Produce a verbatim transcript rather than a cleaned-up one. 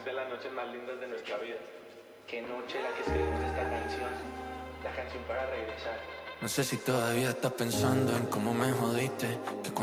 de las noches más lindas de nuestra vida. Qué noche la que escribimos esta canción, la canción para regresar. No sé si todavía estás pensando en cómo me jodiste, que